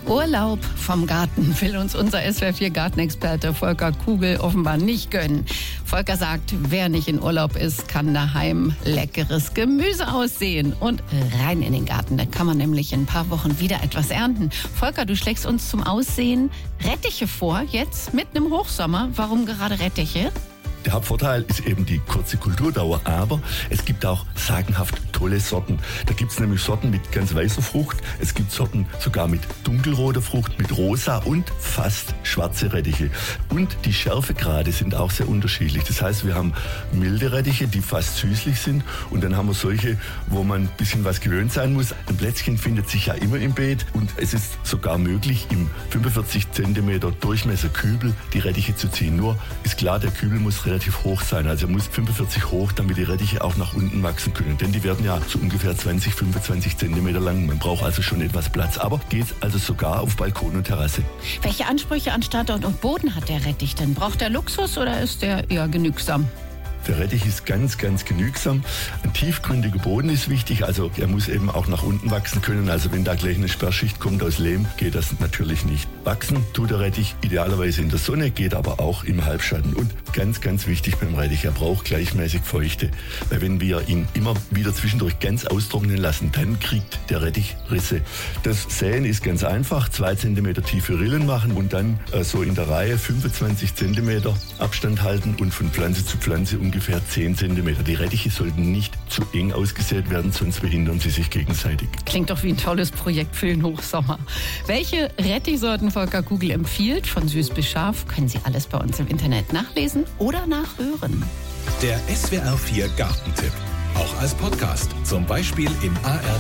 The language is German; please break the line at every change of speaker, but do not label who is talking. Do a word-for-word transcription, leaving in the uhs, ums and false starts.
Urlaub vom Garten will uns unser S W R vier Gartenexperte Volker Kugel offenbar nicht gönnen. Volker sagt, wer nicht in Urlaub ist, kann daheim leckeres Gemüse aussehen. Und rein in den Garten, da kann man nämlich in ein paar Wochen wieder etwas ernten. Volker, du schlägst uns zum Aussehen Rettiche vor, jetzt mitten im Hochsommer. Warum gerade Rettiche?
Der Hauptvorteil ist eben die kurze Kulturdauer, aber es gibt auch sagenhaft tolle Sorten. Da gibt es nämlich Sorten mit ganz weißer Frucht, es gibt Sorten sogar mit dunkelroter Frucht, mit rosa und fast schwarze Rettiche. Und die Schärfegrade sind auch sehr unterschiedlich. Das heißt, wir haben milde Rettiche, die fast süßlich sind, und dann haben wir solche, wo man ein bisschen was gewöhnt sein muss. Ein Plätzchen findet sich ja immer im Beet, und es ist sogar möglich, im fünfundvierzig Zentimeter Durchmesser Kübel die Rettiche zu ziehen. Nur ist klar, der Kübel muss relativ hoch sein. Also er muss fünfundvierzig hoch, damit die Rettiche auch nach unten wachsen können. Denn die werden ja so ungefähr zwanzig, fünfundzwanzig Zentimeter lang. Man braucht also schon etwas Platz. Aber geht also sogar auf Balkon und Terrasse.
Welche Ansprüche an Standort und Boden hat der Rettich denn? Braucht der Luxus oder ist der eher genügsam?
Der Rettich ist ganz, ganz genügsam. Ein tiefgründiger Boden ist wichtig, also er muss eben auch nach unten wachsen können. Also wenn da gleich eine Sperrschicht kommt aus Lehm, geht das natürlich nicht. Wachsen tut der Rettich idealerweise in der Sonne, geht aber auch im Halbschatten. Und ganz, ganz wichtig beim Rettich, er braucht gleichmäßig Feuchte. Weil wenn wir ihn immer wieder zwischendurch ganz austrocknen lassen, dann kriegt der Rettich Risse. Das Säen ist ganz einfach, zwei Zentimeter tiefe Rillen machen und dann äh, so in der Reihe fünfundzwanzig Zentimeter Abstand halten und von Pflanze zu Pflanze ungefähr ungefähr zehn Zentimeter. Die Rettiche sollten nicht zu eng ausgesät werden, sonst behindern sie sich gegenseitig.
Klingt doch wie ein tolles Projekt für den Hochsommer. Welche Rettichsorten Volker Kugel empfiehlt, von süß bis scharf, können Sie alles bei uns im Internet nachlesen oder nachhören.
Der S W R vier Gartentipp. Auch als Podcast, zum Beispiel im A R